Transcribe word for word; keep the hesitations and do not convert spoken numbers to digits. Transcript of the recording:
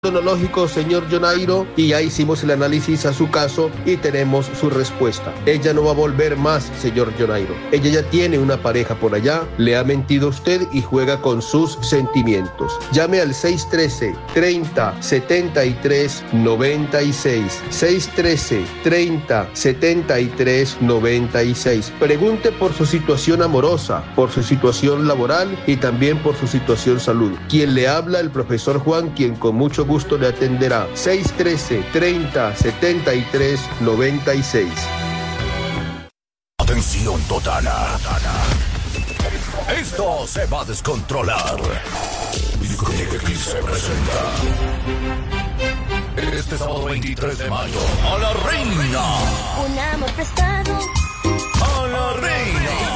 Inmunológico, señor Yonairo, y ya hicimos el análisis a su caso y tenemos su respuesta. Ella no va a volver más, señor Yonairo. Ella ya tiene una pareja por allá, le ha mentido a usted y juega con sus sentimientos. Llame al seis uno tres, treinta, setenta y tres, noventa y seis. seis uno tres, treinta, setenta y tres, noventa y seis. Pregunte por su situación amorosa, por su situación laboral y también por su situación salud. Quien le habla, el profesor Juan, quien con mucho gusto le atenderá. seis uno tres, treinta, setenta y tres, noventa y seis. Atención Totana. Esto se va a descontrolar. Discoteca X se presenta este sábado veintitrés de mayo a la reina. Un amor prestado. A la reina.